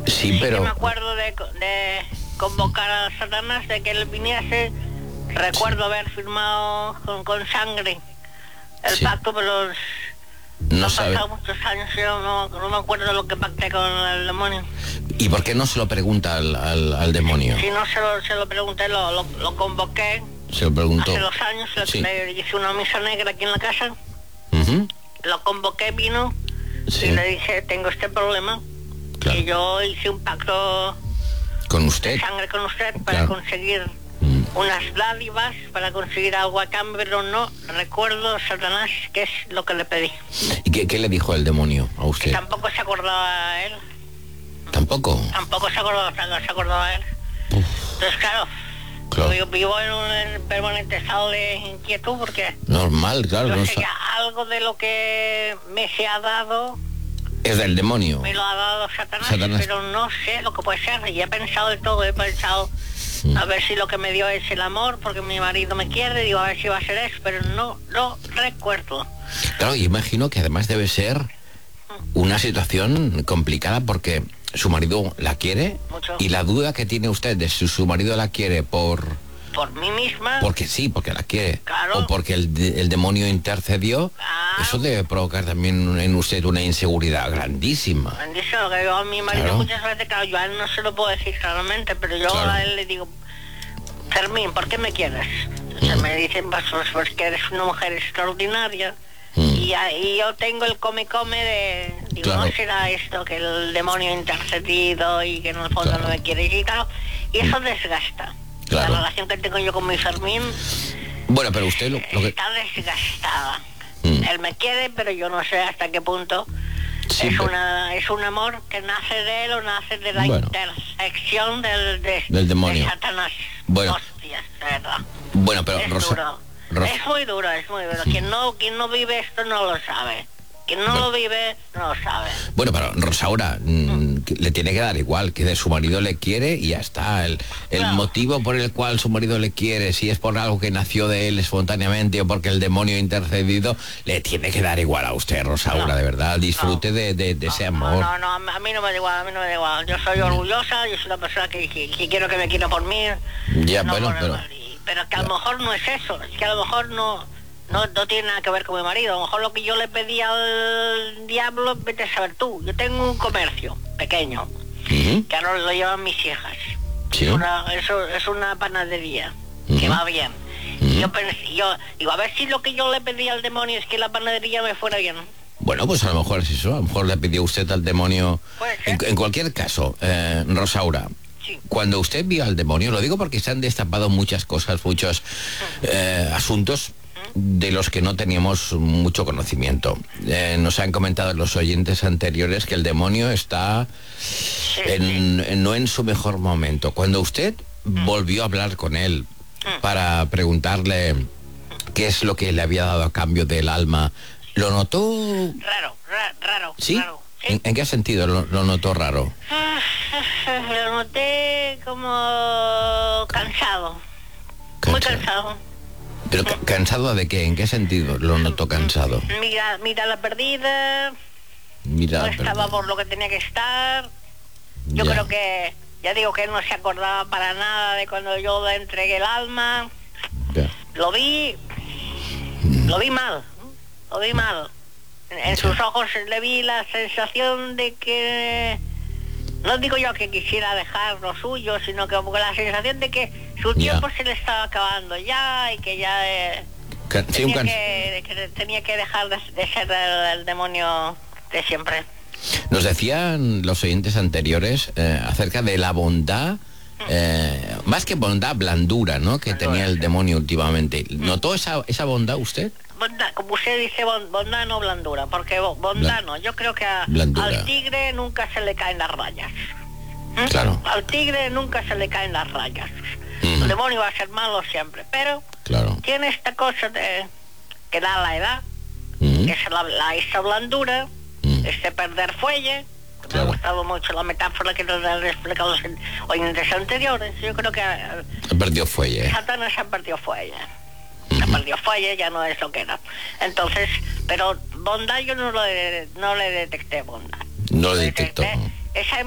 Sí, Sí pero... que me acuerdo de convocar a Satanás, de que él viniese. Recuerdo haber firmado con sangre el Sí. pacto, pero No han sabe. pasado muchos años, yo no me acuerdo de lo que pacté con el demonio. ¿Y por qué no se lo pregunta al demonio? Si no se lo pregunté, lo convoqué Se lo preguntó. hace 2 años, Sí. le hice una misa negra aquí en la casa, Ujú. lo convoqué, vino, Sí. y le dije, tengo este problema, Claro. que yo hice un pacto Con de usted. sangre con usted para Claro. conseguir Mm. unas dádivas, para conseguir algo a cambio, pero no recuerdo, Satanás, qué es lo que le pedí. ¿Y qué le dijo el demonio a Que usted? tampoco se acordaba él, ¿Tampoco? tampoco se acordaba él. Entonces, claro, Claro. yo vivo en un permanente estado de inquietud porque Normal, claro. yo No sé que algo de lo que me se ha dado, es del demonio. me lo ha dado Satanás, Satanás. pero no sé lo que puede ser. Y he pensado de todo, he pensado a ver si lo que me dio es el amor, porque mi marido me quiere, digo a ver si va a ser eso, pero no lo recuerdo. Claro, y imagino que además debe ser una situación complicada porque su marido la quiere Mucho. y la duda que tiene usted de si su marido la quiere Por mí misma, porque sí, porque la quiere, Claro. o porque el demonio intercedió, Ah. eso debe provocar también en usted una inseguridad grandísima. me han dicho que yo a mi marido Claro. muchas veces, claro, yo a él no se lo puedo decir claramente, pero yo Claro. a él le digo, Fermín, ¿por qué me quieres? Se me dicen, pues que eres una mujer extraordinaria. Y yo tengo el come de... Digo, Claro. ¿no será esto que el demonio ha intercedido y que en el fondo Claro. no me quiere? Y claro, y eso desgasta. Claro. La relación que tengo yo con mi Fermín Bueno, pero usted lo que... está desgastada. Mm. Él me quiere, pero yo no sé hasta qué punto Sí, es pero- es un amor que nace de él o nace de la Bueno. intersección Del demonio. de Satanás. Bueno. Hostias, de verdad. Bueno, pero Es Rosa... duro. Rosa- Es muy duro, es muy duro. Quien no vive esto no lo sabe. Quien no Bueno. lo vive no lo sabe. Bueno, pero Rosaura, que le tiene que dar igual, que su marido le quiere y ya está. El Claro. motivo por el cual su marido le quiere, si es por algo que nació de él espontáneamente o porque el demonio ha intercedido, le tiene que dar igual a usted, Rosaura, No. de verdad. Disfrute de ese amor. No, a mí no me da igual, a mí no me da igual. Yo soy orgullosa, yo soy una persona que quiero que me quiera por mí. Ya, no bueno, por el pero- marido. Pero que a lo mejor no es eso, es que a lo mejor no tiene nada que ver con mi marido. A lo mejor lo que yo le pedí al diablo, vete a saber tú. Yo tengo un comercio pequeño, Ujú. que ahora lo llevan mis hijas. Sí. Es una panadería que Ujú. va bien. Y yo digo, a ver si lo que yo le pedí al demonio es que la panadería me fuera bien. Bueno, pues a lo mejor es eso, a lo mejor le pidió usted al demonio. Puede ser. En cualquier caso, Rosaura, Sí. cuando usted vio al demonio, lo digo porque se han destapado muchas cosas, muchos asuntos de los que no teníamos mucho conocimiento. Nos han comentado los oyentes anteriores que el demonio está no en su mejor momento. Cuando usted volvió a hablar con él para preguntarle qué es lo que le había dado a cambio del alma, ¿lo notó? Raro. ¿Sí? Raro. Sí. ¿En qué sentido lo notó raro? Lo noté como cansado. Muy cansado. ¿Pero cansado de qué? ¿En qué sentido lo notó cansado? Mira la perdida, Mira, no estaba por lo que tenía que estar. Yo ya. creo que, ya digo que él no se acordaba para nada de cuando yo le entregué el alma. Ya. Lo vi mal. En sus ojos le vi la sensación de que, no digo yo que quisiera dejar lo suyo, sino que como la sensación de que su tiempo se le estaba acabando ya y que ya Sí, un tenía que dejar de ser el demonio de siempre. Nos decían los oyentes anteriores acerca de la bondad, más que bondad, blandura, ¿no? Que tenía el demonio últimamente. ¿Notó esa bondad usted? Bondad, como usted dice, bondad no blandura, porque bondad no. Yo creo que Blandura. al tigre nunca se le caen las rayas. Claro. Al tigre nunca se le caen las rayas. Ujú. El demonio va a ser malo siempre, pero Claro. tiene esta cosa que da la edad, Ujú. que es esa blandura, este perder fuelle. Me Claro. ha gustado mucho la metáfora que nos han explicado los oyentes anteriores. Yo creo que Perdió fuelle. Satanás ha perdido fuelle. Ha perdido fuelle, ya no es lo que era. Entonces, pero bondad yo no le detecté bondad. No lo detectó. Esa